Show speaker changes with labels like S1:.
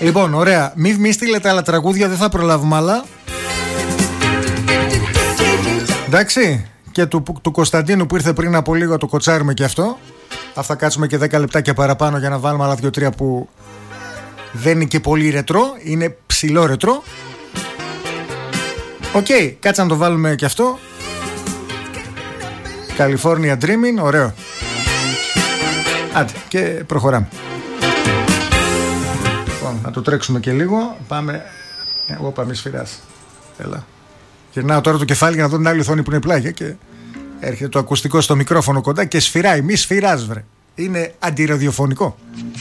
S1: Λοιπόν, ωραία. Μη στείλετε άλλα τραγούδια, δεν θα προλάβουμε άλλα. Εντάξει. Και του Κωνσταντίνου που ήρθε πριν από λίγο, το κοτσάρουμε και αυτό. Αυτά κάτσουμε και 10 λεπτάκια παραπάνω για να βάλουμε άλλα 2-3 που δεν είναι και πολύ ρετρό. Είναι ψηλό ρετρό. Οκ, κάτσε να το βάλουμε και αυτό. California Dreaming, ωραίο. Άντε, και προχωράμε. Λοιπόν, να το τρέξουμε και λίγο. Πάμε. Όπα, μη σφυράς. Έλα. Γυρνάω τώρα το κεφάλι για να δω την άλλη οθόνη που είναι πλάγια και έρχεται το ακουστικό στο μικρόφωνο κοντά και σφυράει. Μη σφυράς, βρε. Είναι αντιραδιοφωνικό.